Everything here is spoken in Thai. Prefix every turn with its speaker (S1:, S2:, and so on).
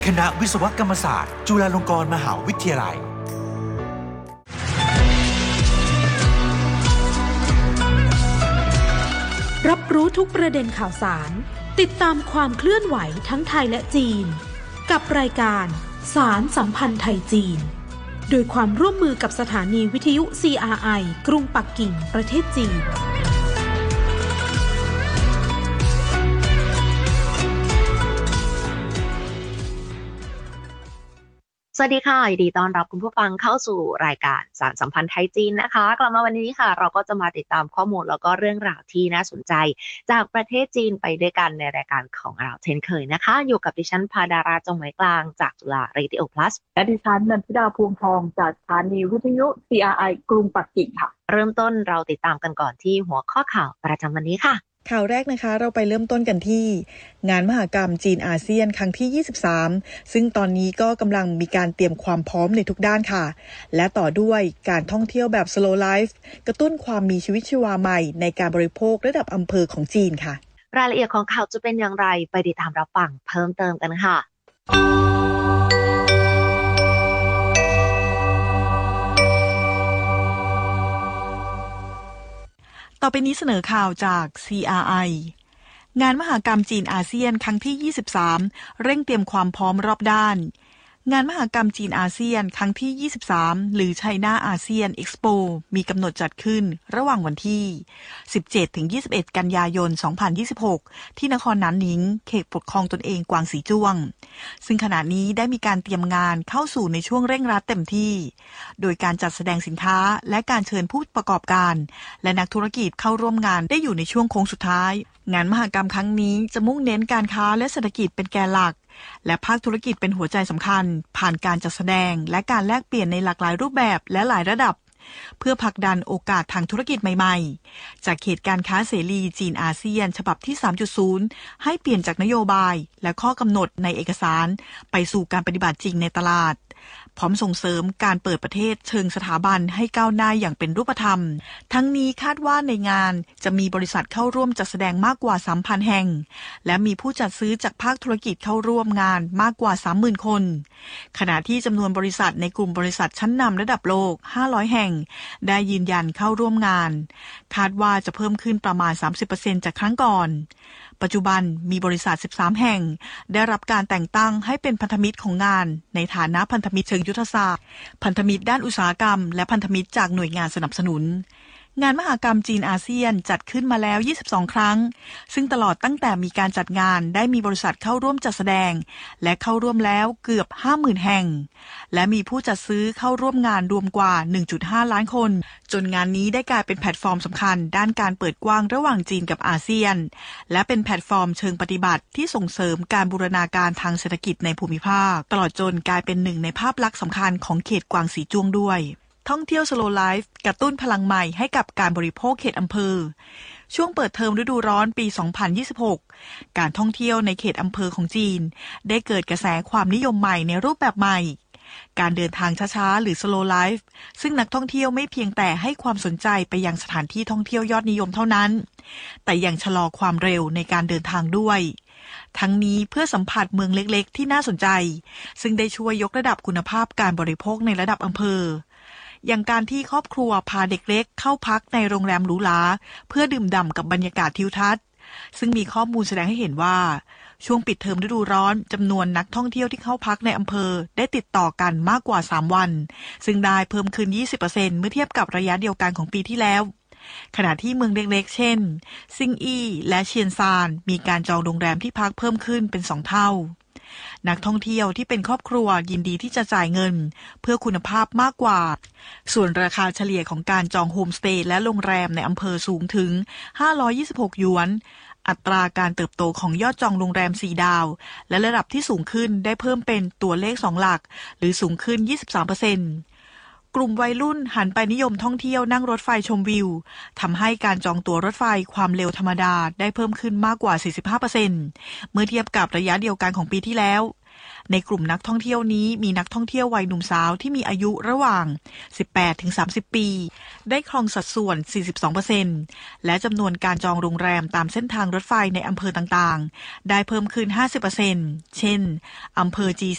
S1: คณะวิศวกรรมศาสตร์จุฬาลงกรณ์มหาวิทยาลัย
S2: รับรู้ทุกประเด็นข่าวสารติดตามความเคลื่อนไหวทั้งไทยและจีนกับรายการสารสัมพันธ์ไทยจีนโดยความร่วมมือกับสถานีวิทยุ CRI กรุงปักกิ่งประเทศจีน
S3: สวัสดีค่ะยินดีต้อนรับคุณผู้ฟังเข้าสู่รายการสารสัมพันธ์ไทยจีนนะคะกลับมาวันนี้ค่ะเราก็จะมาติดตามข้อมูลแล้วก็เรื่องราวที่น่าสนใจจากประเทศจีนไปด้วยกันในรายการของเราเช่นเคยนะคะอยู่กับดิฉันภาดาราจงไหมกลางจากจุฬาเรดิโอ Plus
S4: และดิฉันนันทิดาพวงทองจากสถานีวิทยุ CRI กรุงปักกิ่งค่ะ
S3: เริ่มต้นเราติดตามกันก่อนที่หัวข้อข่าวประจำวันนี้ค่ะ
S5: ข่าวแรกนะคะเราไปเริ่มต้นกันที่งานมหกรรมจีนอาเซียนครั้งที่23ซึ่งตอนนี้ก็กำลังมีการเตรียมความพร้อมในทุกด้านค่ะและต่อด้วยการท่องเที่ยวแบบ slow life กระตุ้นความมีชีวิตชีวาใหม่ในการบริโภคระดับอำเภอของจีนค่ะ
S3: รายละเอียดของข่าวจะเป็นอย่างไรไปติดตามรับฟังเพิ่มเติมกันค่ะ
S5: ต่อไปนี้เสนอข่าวจาก CRI งานมหกรรมจีนอาเซียนครั้งที่23เร่งเตรียมความพร้อมรอบด้านงานมหกรรมจีนอาเซียนครั้งที่23หรือ China ASEAN Expo มีกำหนดจัดขึ้นระหว่างวันที่ 17-21 กันยายน 2026 ที่นครนานหนิงเขตปกครองตนเองกวางสีจ้วงซึ่งขณะนี้ได้มีการเตรียมงานเข้าสู่ในช่วงเร่งรัดเต็มที่โดยการจัดแสดงสินค้าและการเชิญผู้ประกอบการและนักธุรกิจเข้าร่วมงานได้อยู่ในช่วงโค้งสุดท้ายงานมหกรรมครั้งนี้จะมุ่งเน้นการค้าและเศรษฐกิจเป็นแกนหลักและภาคธุรกิจเป็นหัวใจสำคัญผ่านการจัดแสดงและการแลกเปลี่ยนในหลากหลายรูปแบบและหลายระดับเพื่อผลักดันโอกาสทางธุรกิจใหม่ๆจากเขตการค้าเสรีจีนอาเซียนฉบับที่ 3.0 ให้เปลี่ยนจากนโยบายและข้อกำหนดในเอกสารไปสู่การปฏิบัติจริงในตลาดพร้อมส่งเสริมการเปิดประเทศเชิงสถาบันให้ก้าวหน้าอย่างเป็นรูปธรรมทั้งนี้คาดว่าในงานจะมีบริษัทเข้าร่วมจัดแสดงมากกว่า 3,000 แห่งและมีผู้จัดซื้อจากภาคธุรกิจเข้าร่วมงานมากกว่า 30,000 คนขณะที่จำนวนบริษัทในกลุ่มบริษัทชั้นนำระดับโลก500แห่งได้ยืนยันเข้าร่วมงานคาดว่าจะเพิ่มขึ้นประมาณ 30% จากครั้งก่อนปัจจุบันมีบริษัท13แห่งได้รับการแต่งตั้งให้เป็นพันธมิตรของงานในฐานะพันธมิตรเชิงยุทธศาสตร์พันธมิตรด้านอุตสาหกรรมและพันธมิตรจากหน่วยงานสนับสนุนงานมหกรรมจีนอาเซียนจัดขึ้นมาแล้ว22ครั้งซึ่งตลอดตั้งแต่มีการจัดงานได้มีบริษัทเข้าร่วมจัดแสดงและเข้าร่วมแล้วเกือบ 50,000 แห่งและมีผู้จัดซื้อเข้าร่วมงานรวมกว่า 1.5 ล้านคนจนงานนี้ได้กลายเป็นแพลตฟอร์มสำคัญด้านการเปิดกว้างระหว่างจีนกับอาเซียนและเป็นแพลตฟอร์มเชิงปฏิบัติที่ส่งเสริมการบูรณาการทางเศรษฐกิจในภูมิภาคตลอดจนกลายเป็นหนึ่งในภาพลักษณ์สำคัญของเขตกวางสีจ้วงด้วยท่องเที่ยว slow life กระตุ้นพลังใหม่ให้กับการบริโภคเขตอำเภอช่วงเปิดเทอมฤดูร้อนปี 2026 การท่องเที่ยวในเขตอำเภอของจีนได้เกิดกระแสความนิยมใหม่ในรูปแบบใหม่การเดินทางช้าๆหรือ slow life ซึ่งนักท่องเที่ยวไม่เพียงแต่ให้ความสนใจไปยังสถานที่ท่องเที่ยวยอดนิยมเท่านั้นแต่ยังชะลอความเร็วในการเดินทางด้วยทั้งนี้เพื่อสัมผัสเมืองเล็กๆที่น่าสนใจซึ่งได้ช่วยยกระดับคุณภาพการบริโภคในระดับอำเภออย่างการที่ครอบครัวพาเด็กเล็กเข้าพักในโรงแรมหรูหราเพื่อดื่มด่ำกับบรรยากาศทิวทัศน์ซึ่งมีข้อมูลแสดงให้เห็นว่าช่วงปิดเทอมฤดูร้อนจำนวนนักท่องเที่ยวที่เข้าพักในอำเภอได้ติดต่อกันมากกว่า3วันซึ่งได้เพิ่มขึ้น 20% เมื่อเทียบกับระยะเดียวกันของปีที่แล้วขณะที่เมืองเล็กๆเช่นซิงอี้และเชียนซานมีการจองโรงแรมที่พักเพิ่มขึ้นเป็น2เท่านักท่องเที่ยวที่เป็นครอบครัวยินดีที่จะจ่ายเงินเพื่อคุณภาพมากกว่าส่วนราคาเฉลี่ยของการจองโฮมสเตย์และโรงแรมในอำเภอสูงถึง526หยวนอัตราการเติบโตของยอดจองโรงแรม4ดาวและระดับที่สูงขึ้นได้เพิ่มเป็นตัวเลข2หลักหรือสูงขึ้น 23%กลุ่มวัยรุ่นหันไปนิยมท่องเที่ยวนั่งรถไฟชมวิวทำให้การจองตั๋วรถไฟความเร็วธรรมดาได้เพิ่มขึ้นมากกว่า 45% เมื่อเทียบกับระยะเดียวกันของปีที่แล้ว ในกลุ่มนักท่องเที่ยวนี้มีนักท่องเที่ยววัยหนุ่มสาวที่มีอายุระหว่าง 18-30 ปีได้ครองสัดส่วน 42% และจำนวนการจองโรงแรมตามเส้นทางรถไฟในอำเภอต่างๆได้เพิ่มขึ้น 50% เช่นอำเภอจี